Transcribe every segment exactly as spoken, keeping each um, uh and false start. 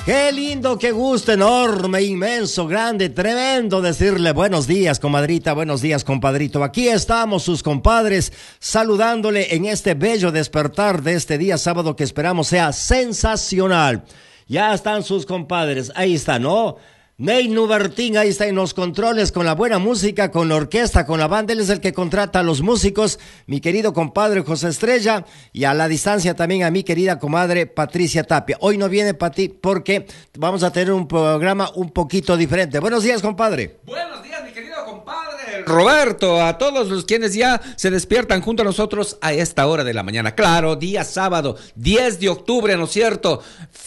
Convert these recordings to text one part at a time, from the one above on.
Qué lindo, qué gusto enorme, inmenso, grande, tremendo decirle buenos días, comadrita, buenos días, compadrito. Aquí estamos, sus compadres, saludándole en este bello despertar de este día sábado que esperamos sea sensacional. Ya están sus compadres, ahí está, ¿no? Ney Nubertín, ahí está en los controles con la buena música, con la orquesta, con la banda. Él es el que contrata a los músicos, mi querido compadre José Estrella, y a la distancia también a mi querida comadre Patricia Tapia. Hoy no viene Pati porque vamos a tener un programa un poquito diferente. Buenos días, compadre. Buenos días, mi querido compadre Roberto, a todos los quienes ya se despiertan junto a nosotros a esta hora de la mañana. Claro, día sábado, diez de octubre, ¿no es cierto?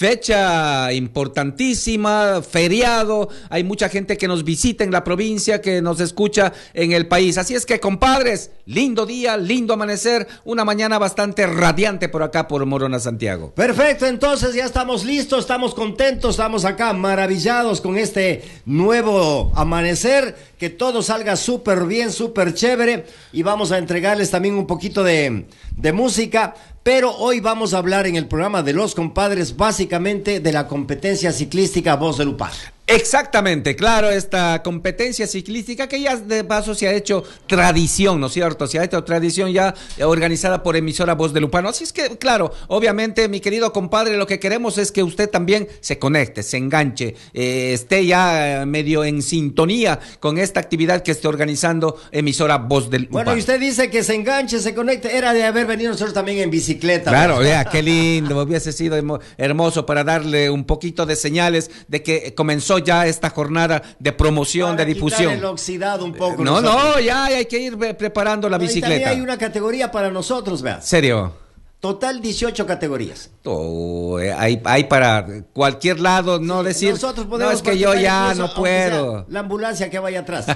Fecha importantísima, feriado. Hay mucha gente que nos visita en la provincia, que nos escucha en el país. Así es que, compadres, lindo día, lindo amanecer, una mañana bastante radiante por acá, por Morona, Santiago. Perfecto, entonces ya estamos listos, estamos contentos, estamos acá maravillados con este nuevo amanecer, que todo salga súper bien, súper chévere, y vamos a entregarles también un poquito de, de música. Pero hoy vamos a hablar en el programa de los compadres básicamente de la competencia ciclística Voz de Lupán. Exactamente, claro, esta competencia ciclística que ya de paso se ha hecho tradición, ¿no es cierto? Se ha hecho tradición ya organizada por emisora Voz de Lupano. Así es que, claro, obviamente, mi querido compadre, lo que queremos es que usted también se conecte, se enganche, eh, esté ya medio en sintonía con esta actividad que esté organizando emisora Voz de Lupano. Bueno, y usted dice que se enganche, se conecte, era de haber venido nosotros también en bicicleta. Claro, vea, qué lindo, hubiese sido hermoso para darle un poquito de señales de que comenzó ya esta jornada de promoción, para de difusión. El oxidado un poco. No, nosotros. no, ya hay que ir preparando la no, bicicleta. Y también hay una categoría para nosotros, vea. ¿Serio? Total dieciocho categorías. Oh, hay, hay para cualquier lado, no sí, decir, nosotros podemos no es que yo ya incluso, no puedo. La ambulancia que vaya atrás.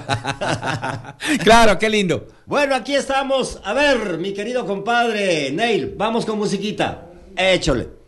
Claro, qué lindo. Bueno, aquí estamos. A ver, mi querido compadre Neil, vamos con musiquita. Échole.